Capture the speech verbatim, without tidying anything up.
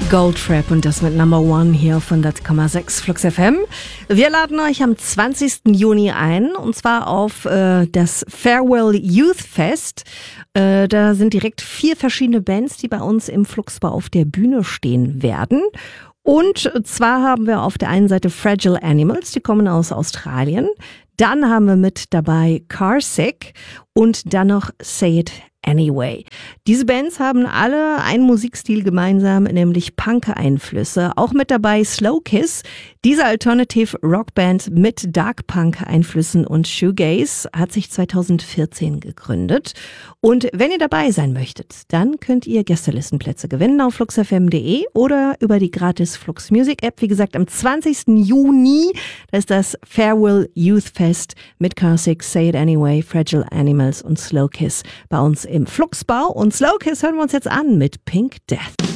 Goldfrapp und das mit Number One hier auf hundert Komma sechs Flux F M. Wir laden euch am zwanzigsten Juni ein und zwar auf äh, das Farewell Youth Fest. Äh, da sind direkt vier verschiedene Bands, die bei uns im Fluxbar auf der Bühne stehen werden. Und zwar haben wir auf der einen Seite Fragile Animals, die kommen aus Australien. Dann haben wir mit dabei Carsick und dann noch Say It Anyway. Diese Bands haben alle einen Musikstil gemeinsam, nämlich Punk-Einflüsse. Auch mit dabei Slow Kiss, diese Alternative Rockband mit Dark Punk-Einflüssen und Shoegaze, hat sich zweitausendvierzehn gegründet. Und wenn ihr dabei sein möchtet, dann könnt ihr Gästelistenplätze gewinnen auf flux f m punkt d e oder über die gratis Flux Music App. Wie gesagt, am zwanzigsten Juni, da ist das Farewell Youth Fest mit Carsick, Say It Anyway, Fragile Animals und Slow Kiss bei uns im Fluxbau. Und Slow Kiss hören wir uns jetzt an mit Pink Death.